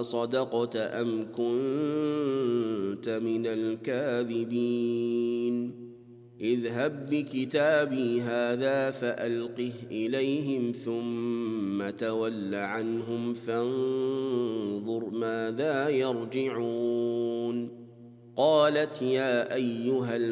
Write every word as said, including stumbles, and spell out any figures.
أصدقت أم كنت من الكاذبين اذهب بكتابي هذا فألقه إليهم ثم تول عنهم فانظر ماذا يرجعون قالت يا أيها